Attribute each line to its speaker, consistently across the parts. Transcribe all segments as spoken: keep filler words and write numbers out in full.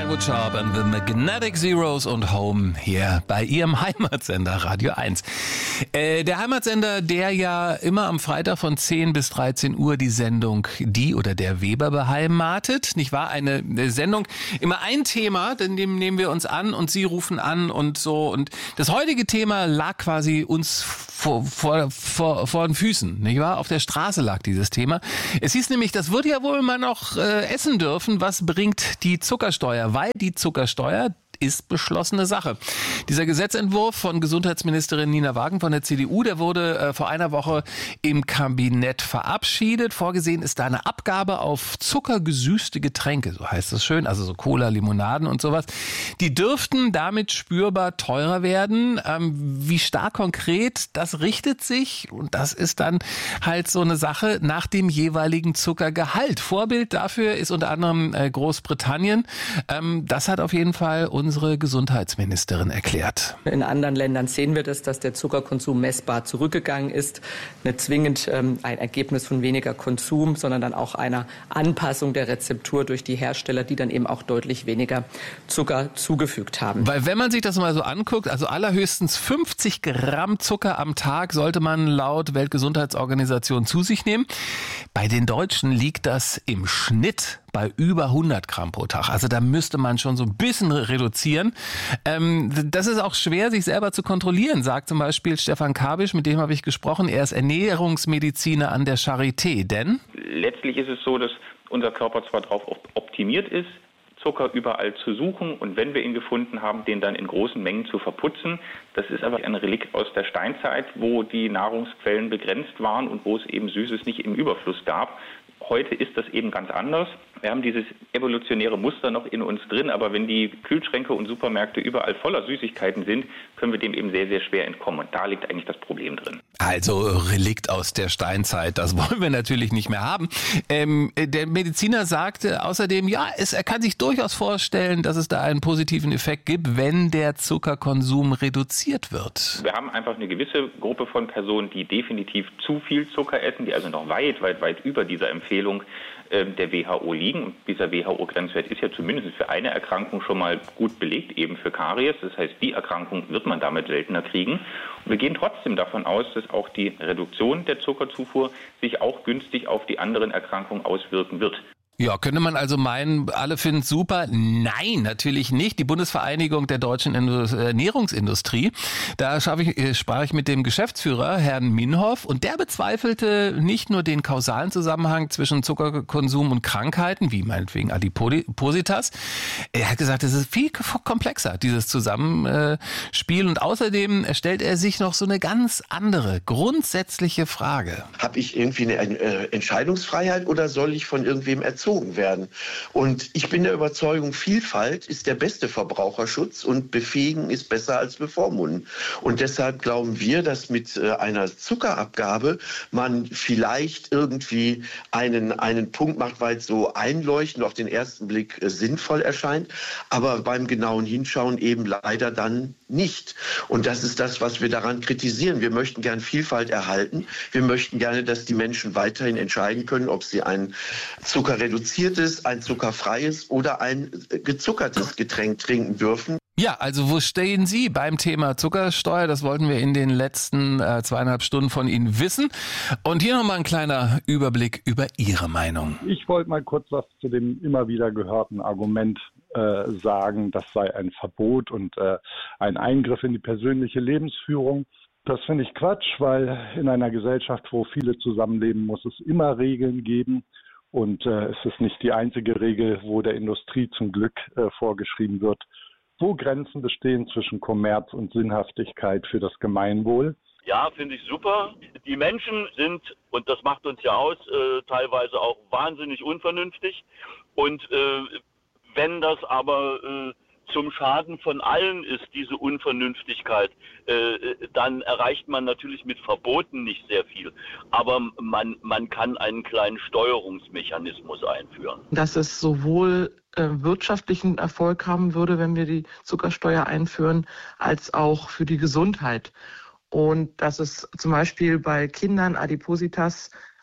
Speaker 1: Language Shop and the Magnetic Zeros und Home hier bei Ihrem Heimatsender Radio eins. Äh, der Heimatsender, der ja immer am Freitag von zehn bis dreizehn Uhr die Sendung Die oder der Weber beheimatet. Nicht wahr? Eine, eine Sendung, immer ein Thema, dem nehmen wir uns an und Sie rufen an und so. Und das heutige Thema lag quasi uns vor, vor, vor, vor den Füßen, nicht wahr? Auf der Straße lag dieses Thema. Es hieß nämlich, das wird ja wohl mal noch äh, essen dürfen. Was bringt die Zuckersteuer? Weil die Zuckersteuer ist beschlossene Sache. Dieser Gesetzentwurf von Gesundheitsministerin Nina Wagen von der C D U, der wurde äh, vor einer Woche im Kabinett verabschiedet. Vorgesehen ist da eine Abgabe auf zuckergesüßte Getränke, so heißt das schön, also so Cola, Limonaden und sowas. Die dürften damit spürbar teurer werden. Ähm, wie stark konkret, das richtet sich, und das ist dann halt so eine Sache, nach dem jeweiligen Zuckergehalt. Vorbild dafür ist unter anderem äh, Großbritannien. Ähm, das hat auf jeden Fall unsere Gesundheitsministerin erklärt.
Speaker 2: In anderen Ländern sehen wir das, dass der Zuckerkonsum messbar zurückgegangen ist. Nicht zwingend ähm, ein Ergebnis von weniger Konsum, sondern dann auch einer Anpassung der Rezeptur durch die Hersteller, die dann eben auch deutlich weniger Zucker zugefügt haben.
Speaker 1: Weil wenn man sich das mal so anguckt, also allerhöchstens fünfzig Gramm Zucker am Tag sollte man laut Weltgesundheitsorganisation zu sich nehmen. Bei den Deutschen liegt das im Schnitt bei über hundert Gramm pro Tag. Also da müsste man schon so ein bisschen reduzieren. Ähm, das ist auch schwer, sich selber zu kontrollieren, sagt zum Beispiel Stefan Kabisch, mit dem habe ich gesprochen. Er ist Ernährungsmediziner an der Charité. Denn
Speaker 3: letztlich ist es so, dass unser Körper zwar darauf optimiert ist, Zucker überall zu suchen und wenn wir ihn gefunden haben, den dann in großen Mengen zu verputzen. Das ist aber ein Relikt aus der Steinzeit, wo die Nahrungsquellen begrenzt waren und wo es eben Süßes nicht im Überfluss gab. Heute ist das eben ganz anders. Wir haben dieses evolutionäre Muster noch in uns drin, aber wenn die Kühlschränke und Supermärkte überall voller Süßigkeiten sind, können wir dem eben sehr, sehr schwer entkommen. Und da liegt eigentlich das Problem drin.
Speaker 1: Also Relikt aus der Steinzeit, das wollen wir natürlich nicht mehr haben. Ähm, der Mediziner sagte außerdem, ja, es, er kann sich durchaus vorstellen, dass es da einen positiven Effekt gibt, wenn der Zuckerkonsum reduziert wird.
Speaker 3: Wir haben einfach eine gewisse Gruppe von Personen, die definitiv zu viel Zucker essen, die also noch weit, weit, weit über dieser Empfehlung äh, der W H O liegen. Und dieser W H O-Grenzwert ist ja zumindest für eine Erkrankung schon mal gut belegt, eben für Karies. Das heißt, die Erkrankung wird man damit seltener kriegen. Und wir gehen trotzdem davon aus, dass auch die Reduktion der Zuckerzufuhr sich auch günstig auf die anderen Erkrankungen auswirken wird.
Speaker 1: Ja, könnte man also meinen, alle finden es super? Nein, natürlich nicht. Die Bundesvereinigung der deutschen Ernährungsindustrie, da ich, sprach ich mit dem Geschäftsführer, Herrn Minhoff, und der bezweifelte nicht nur den kausalen Zusammenhang zwischen Zuckerkonsum und Krankheiten, wie meinetwegen Adipositas. Er hat gesagt, es ist viel komplexer, dieses Zusammenspiel. Und außerdem stellt er sich noch so eine ganz andere, grundsätzliche Frage.
Speaker 4: Habe ich irgendwie eine Entscheidungsfreiheit oder soll ich von irgendwem erzogen werden? Und ich bin der Überzeugung, Vielfalt ist der beste Verbraucherschutz und befähigen ist besser als bevormunden. Und deshalb glauben wir, dass mit einer Zuckerabgabe man vielleicht irgendwie einen, einen Punkt macht, weil es so einleuchtend auf den ersten Blick sinnvoll erscheint, aber beim genauen Hinschauen eben leider dann nicht. Und das ist das, was wir daran kritisieren. Wir möchten gern Vielfalt erhalten. Wir möchten gerne, dass die Menschen weiterhin entscheiden können, ob sie einen zuckerreduziertes, ein zuckerfreies oder ein gezuckertes Getränk trinken dürfen.
Speaker 1: Ja, also wo stehen Sie beim Thema Zuckersteuer? Das wollten wir in den letzten äh, zweieinhalb Stunden von Ihnen wissen. Und hier nochmal ein kleiner Überblick über Ihre Meinung.
Speaker 5: Ich wollte mal kurz was zu dem immer wieder gehörten Argument äh, sagen, das sei ein Verbot und äh, ein Eingriff in die persönliche Lebensführung. Das finde ich Quatsch, weil in einer Gesellschaft, wo viele zusammenleben, muss es immer Regeln geben. Und äh, es ist nicht die einzige Regel, wo der Industrie zum Glück äh, vorgeschrieben wird, wo Grenzen bestehen zwischen Kommerz und Sinnhaftigkeit für das Gemeinwohl.
Speaker 6: Ja, finde ich super. Die Menschen sind, und das macht uns ja aus, äh, teilweise auch wahnsinnig unvernünftig. Und äh, wenn das aber äh, zum Schaden von allen ist, diese Unvernünftigkeit, äh, dann erreicht man natürlich mit Verboten nicht sehr viel. Aber man, man kann einen kleinen Steuerungsmechanismus einführen.
Speaker 2: Dass es sowohl äh, wirtschaftlichen Erfolg haben würde, wenn wir die Zuckersteuer einführen, als auch für die Gesundheit. Und dass es zum Beispiel bei Kindern Adipositas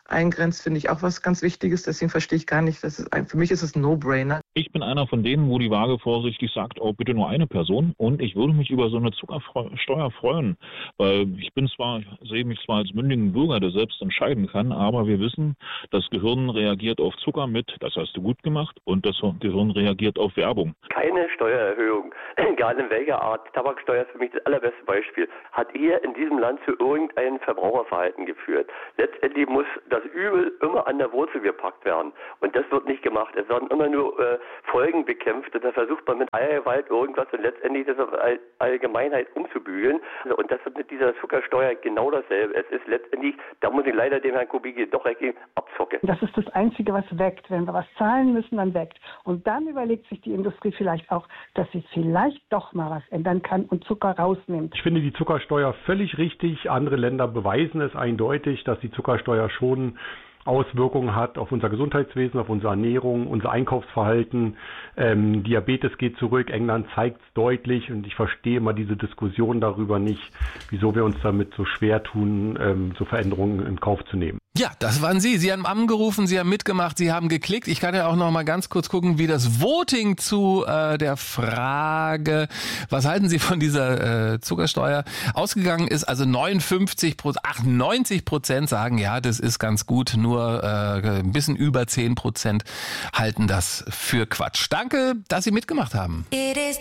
Speaker 2: eingrenzt, finde ich auch was ganz Wichtiges. Deswegen verstehe ich gar nicht, dass es ein, für mich ist es ein No-Brainer.
Speaker 7: Ich bin einer von denen, wo die Waage vorsichtig sagt, oh, bitte nur eine Person. Und ich würde mich über so eine Zuckersteuer freuen, weil ich bin zwar, sehe mich zwar als mündigen Bürger, der selbst entscheiden kann, aber wir wissen, das Gehirn reagiert auf Zucker mit, das hast du gut gemacht, und das Gehirn reagiert auf Werbung.
Speaker 8: Keine Steuererhöhung, egal in welcher Art, Tabaksteuer ist für mich das allerbeste Beispiel, hat hier in diesem Land zu irgendeinem Verbraucherverhalten geführt. Letztendlich muss das Übel immer an der Wurzel gepackt werden. Und das wird nicht gemacht. Es werden immer nur äh, Folgen bekämpft und da versucht man mit aller Gewalt irgendwas und letztendlich das auf All- Allgemeinheit umzubügeln. Und das ist mit dieser Zuckersteuer genau dasselbe. Es ist letztendlich, da muss ich leider dem Herrn Kubicki doch recht geben, Abzocke.
Speaker 9: Das ist das Einzige, was weckt. Wenn wir was zahlen müssen, dann weckt. Und dann überlegt sich die Industrie vielleicht auch, dass sie vielleicht doch mal was ändern kann und Zucker rausnimmt.
Speaker 10: Ich finde die Zuckersteuer völlig richtig. Andere Länder beweisen es eindeutig, dass die Zuckersteuer schon Auswirkungen hat auf unser Gesundheitswesen, auf unsere Ernährung, unser Einkaufsverhalten. Ähm, Diabetes geht zurück, England zeigt es deutlich und ich verstehe immer diese Diskussion darüber nicht, wieso wir uns damit so schwer tun, ähm, so Veränderungen in Kauf zu nehmen.
Speaker 1: Ja, das waren Sie. Sie haben angerufen, Sie haben mitgemacht, Sie haben geklickt. Ich kann ja auch noch mal ganz kurz gucken, wie das Voting zu äh, der Frage, was halten Sie von dieser äh, Zuckersteuer, ausgegangen ist. Also neunundfünfzig Prozent, achtundneunzig Prozent sagen, ja, das ist ganz gut. Nur äh, ein bisschen über zehn Prozent halten das für Quatsch. Danke, dass Sie mitgemacht haben.